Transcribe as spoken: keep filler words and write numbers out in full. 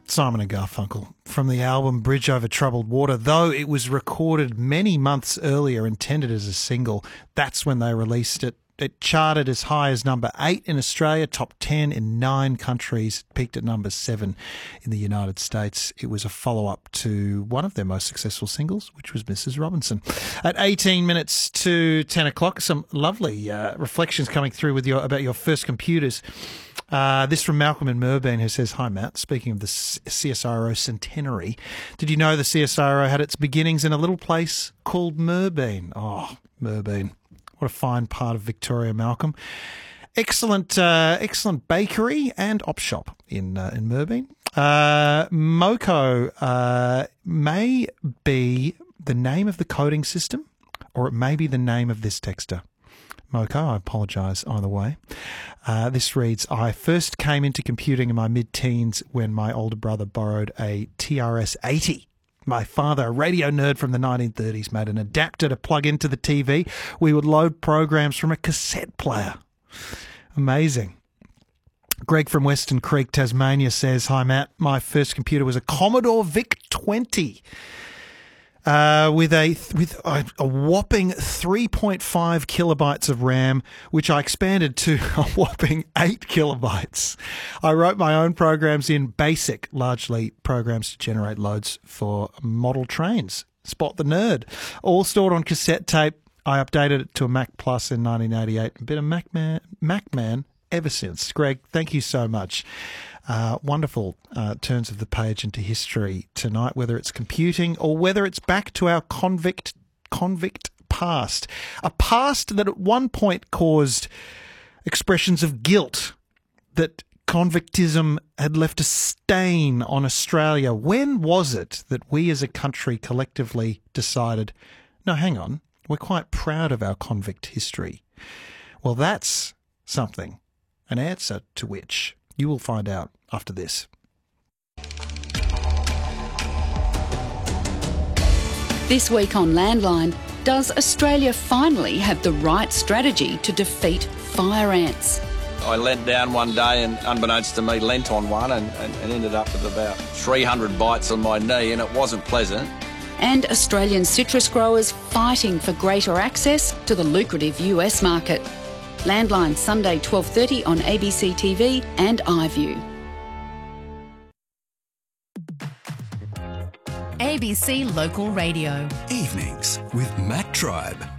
Simon and Garfunkel from the album Bridge Over Troubled Water. Though it was recorded many months earlier, intended as a single, that's when they released it. It charted as high as number eight in Australia, top ten in nine countries, peaked at number seven in the United States. It was a follow-up to one of their most successful singles, which was Missus Robinson. At eighteen minutes to ten o'clock, some lovely uh, reflections coming through with your about your first computers. Uh, this from Malcolm in Merbeen, who says, "Hi, Matt. Speaking of the C S I R O centenary, did you know the C S I R O had its beginnings in a little place called Merbeen?" Oh, Merbeen. What a fine part of Victoria, Malcolm. Excellent, uh, excellent bakery and op shop in uh, in Merbeen. Uh, Moco uh, may be the name of the coding system, or it may be the name of this texter. Moco, I apologise either way. Uh, this reads, "I first came into computing in my mid-teens when my older brother borrowed a T R S eighty. My father, a radio nerd from the nineteen thirties, made an adapter to plug into the T V. We would load programs from a cassette player." Amazing. Greg from Western Creek, Tasmania says, "Hi, Matt. My first computer was a Commodore VIC twenty uh, with a with a, a whopping three point five kilobytes of RAM, which I expanded to a whopping eight kilobytes. I wrote my own programs in BASIC, largely programs to generate loads for model trains. Spot the nerd. All stored on cassette tape. I updated it to a Mac Plus in nineteen eighty-eight and been a Mac man, Mac man ever since." Greg, thank you so much. Uh, wonderful uh, turns of the page into history tonight, whether it's computing or whether it's back to our convict convict past. A past that at one point caused expressions of guilt that convictism had left a stain on Australia. When was it that we as a country collectively decided, no, hang on, we're quite proud of our convict history? Well, that's something, an answer to which you will find out after this. This week on Landline, does Australia finally have the right strategy to defeat fire ants? I leant down one day and, unbeknownst to me, leant on one and, and, and ended up with about three hundred bites on my knee, and it wasn't pleasant. And Australian citrus growers fighting for greater access to the lucrative U S market. Landline, Sunday twelve thirty on A B C T V and iView. A B C Local Radio. Evenings with Matt Tribe.